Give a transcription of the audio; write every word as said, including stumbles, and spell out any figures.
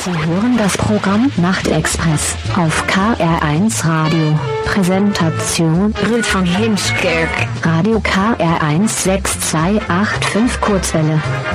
Sie hören das Programm Nachtexpress auf K R eins Radio. Präsentation Britt von Heemskerk. Radio K R eins sechs zwei acht fünf Kurzwelle.